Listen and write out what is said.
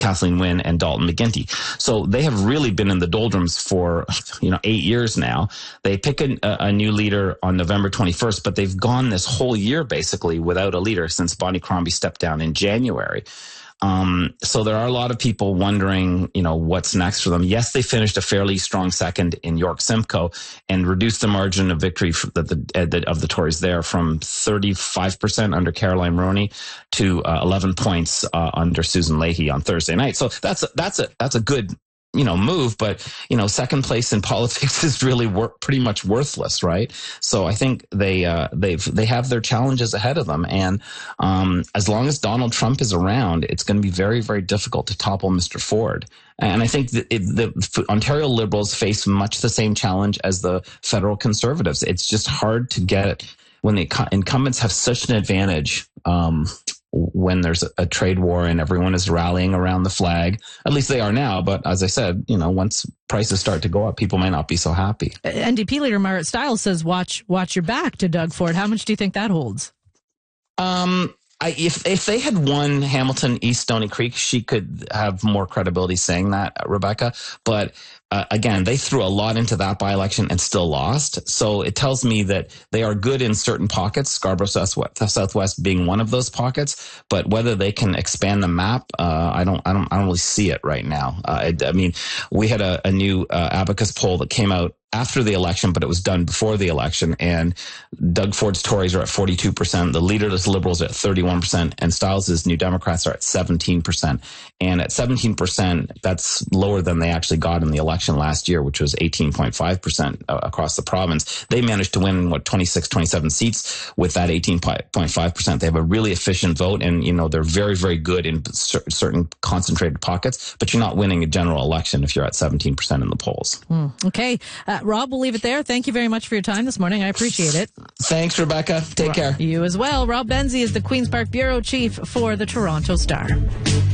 Kathleen Wynne and Dalton McGuinty. So they have really been in the doldrums for 8 years now. They pick a new leader on November 21st, but they've gone this whole year basically without a leader since Bonnie Crombie stepped down in January. So there are a lot of people wondering, what's next for them. Yes, they finished a fairly strong second in York Simcoe and reduced the margin of victory of the Tories there from 35% under Caroline Roney to 11 points under Susan Leahy on Thursday night. So that's a good move, but second place in politics is really pretty much worthless, right? So I think they have their challenges ahead of them, and as long as Donald Trump is around, it's going to be very, very difficult to topple Mr. Ford. And I think the Ontario Liberals face much the same challenge as the federal Conservatives. It's just hard to get it when the incumbents have such an advantage. When there's a trade war and everyone is rallying around the flag, at least they are now. But as I said, once prices start to go up, people might not be so happy. NDP leader Marit Stiles says, watch your back to Doug Ford. How much do you think that holds? If they had won Hamilton East Stony Creek, she could have more credibility saying that, Rebecca. But again, they threw a lot into that by-election and still lost. So it tells me that they are good in certain pockets, Scarborough Southwest being one of those pockets. But whether they can expand the map, I don't really see it right now. I mean, we had a new Abacus poll that came out after the election, but it was done before the election. And Doug Ford's Tories are at 42%. The leaderless Liberals are at 31%. And Stiles' New Democrats are at 17%. And at 17%, that's lower than they actually got in the election last year, which was 18.5% across the province. They managed to win, 26, 27 seats with that 18.5%. They have a really efficient vote, and, they're very, very good in certain concentrated pockets, but you're not winning a general election if you're at 17% in the polls. Okay. Rob, we'll leave it there. Thank you very much for your time this morning. I appreciate it. Thanks, Rebecca. Take care. You as well. Rob Benzie is the Queen's Park Bureau Chief for the Toronto Star.